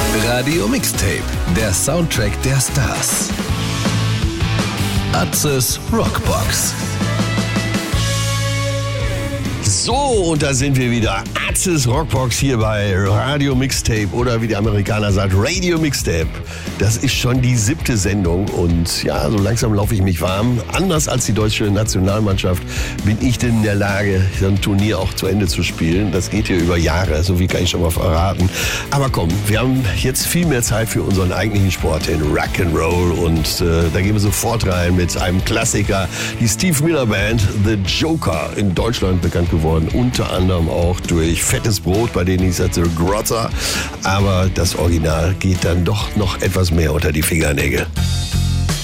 Radio Mixtape, der Soundtrack der Stars. Atzes Rockbox. So, und da sind wir wieder. Atzes Rockbox hier bei Radio Mixtape oder wie die Amerikaner sagen, Radio Mixtape. Das ist schon die 7. Sendung und ja, so langsam laufe ich mich warm. Anders als die deutsche Nationalmannschaft bin ich denn in der Lage, so ein Turnier auch zu Ende zu spielen. Das geht hier über Jahre, so viel kann ich schon mal verraten. Aber komm, wir haben jetzt viel mehr Zeit für unseren eigentlichen Sport, den Rock'n'Roll. Und da gehen wir sofort rein mit einem Klassiker. Die Steve Miller Band, The Joker, in Deutschland bekannt geworden. Unter anderem auch durch Fettes Brot, bei denen hieß es The Grotter. Aber das Original geht dann doch noch etwas mehr unter die Fingernägel.